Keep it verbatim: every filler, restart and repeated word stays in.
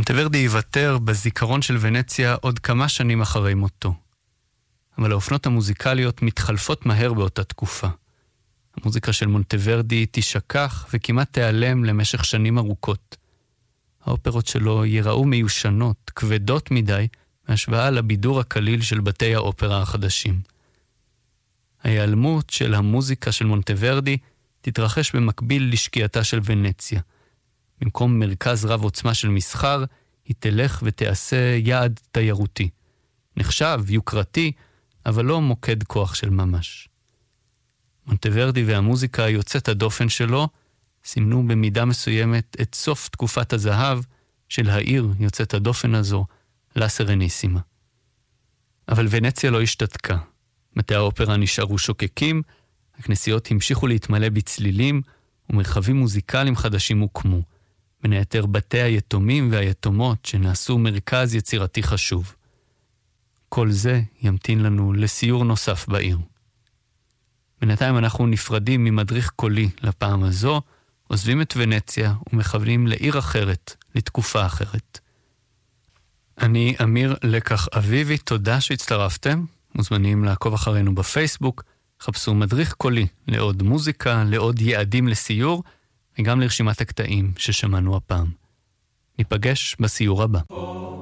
מונטוורדי יוותר בזיכרון של ונציה עוד כמה שנים אחרי מותו. אבל האופנות המוזיקליות מתחלפות מהר באותה תקופה. המוזיקה של מונטוורדי תשכח וכמעט תיעלם למשך שנים ארוכות. האופרות שלו ייראו מיושנות, כבדות מדי, בהשוואה לבידור הקליל של בתי האופרה החדשים. ההיעלמות של המוזיקה של מונטוורדי תתרחש במקביל לשקיעתה של ונציה. במקום מרכז רב עוצמה של מסחר, היא תלך ותעשה יעד תיירותי. נחשב, יוקרתי, אבל לא מוקד כוח של ממש. מונטוורדי והמוזיקה היוצאת הדופן שלו סימנו במידה מסוימת את סוף תקופת הזהב של העיר יוצאת הדופן הזו, לה סרניסימה. אבל ונציה לא השתתקה. בתי האופרה נשארו שוקקים, הכנסיות המשיכו להתמלא בצלילים, ומרחבים מוזיקליים חדשים הוקמו, בין היתר בתי היתומים והיתומות שנעשו מרכז יצירתי חשוב. כל זה ימתין לנו לסיור נוסף בעיר. בינתיים אנחנו נפרדים ממדריך קולי לפעם הזו, עוזבים את ונציה ומכוונים לעיר אחרת, לתקופה אחרת. אני אמיר לקח אביבי, תודה שהצטרפתם. מוזמנים לעקוב אחרינו בפייסבוק, חפשו מדריך קולי לעוד מוזיקה, לעוד יעדים לסיור, וגם לרשימת הקטעים ששמענו הפעם. ניפגש בסיור הבא.